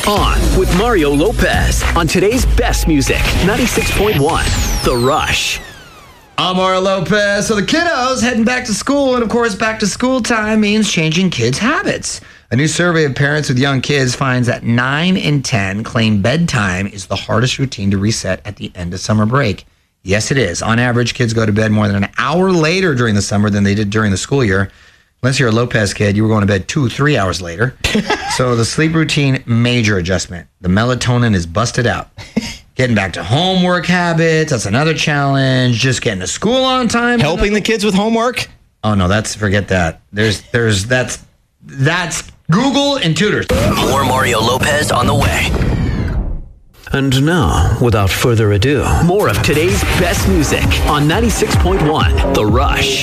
On with Mario Lopez on today's best music, 96.1 The Rush. I'm Mario Lopez. So the kiddos heading back to school, and of course, back to school time means changing kids' habits. A new survey of parents with young kids finds that 9 in 10 claim bedtime is the hardest routine to reset at the end of summer break. Yes, it is. On average, kids go to bed more than an hour later during the summer than they did during the school year. Unless you're a Lopez kid, you were going to bed 2 or 3 hours later. So the sleep routine, major adjustment. The melatonin is busted out. Getting back to homework habits, that's another challenge. Just getting to school on time. Helping the kids with homework? Oh no, forget that. That's Google and tutors. More Mario Lopez on the way. And now, without further ado, more of today's best music on 96.1 The Rush.